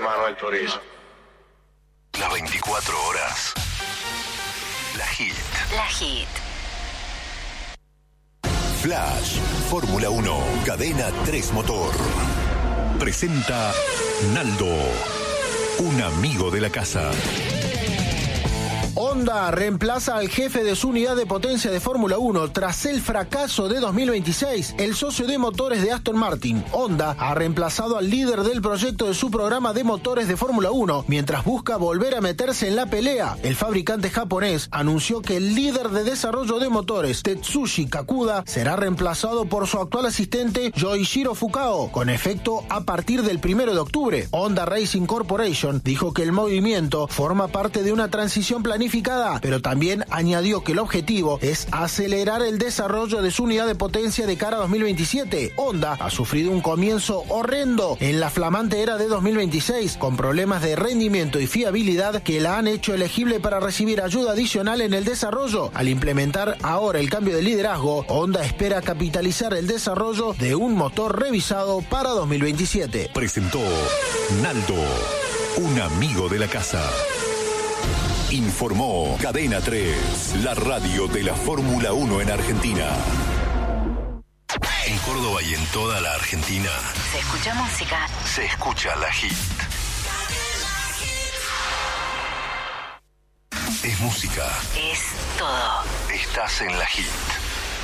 Manuel Turizo. Las 24 horas. La Hit. La Hit. Flash, Fórmula 1, Cadena 3 Motor. Presenta Naldo, un amigo de la casa. Honda reemplaza al jefe de su unidad de potencia de Fórmula 1 tras el fracaso de 2026. El socio de motores de Aston Martin, Honda, ha reemplazado al líder del proyecto de su programa de motores de Fórmula 1 mientras busca volver a meterse en la pelea. El fabricante japonés anunció que el líder de desarrollo de motores, Tetsushi Kakuda, será reemplazado por su actual asistente, Yoichiro Fukao, con efecto a partir del 1 de octubre. Honda Racing Corporation dijo que el movimiento forma parte de una transición planificada, pero también añadió que el objetivo es acelerar el desarrollo de su unidad de potencia de cara a 2027. Honda ha sufrido un comienzo horrendo en la flamante era de 2026, con problemas de rendimiento y fiabilidad que la han hecho elegible para recibir ayuda adicional en el desarrollo. Al implementar ahora el cambio de liderazgo, Honda espera capitalizar el desarrollo de un motor revisado para 2027. Presentó Naldo, un amigo de la casa. Informó Cadena 3, la radio de la Fórmula 1 en Argentina. En Córdoba y en toda la Argentina. Se escucha música. Se escucha la Hit. Es música. Es todo. Estás en la Hit.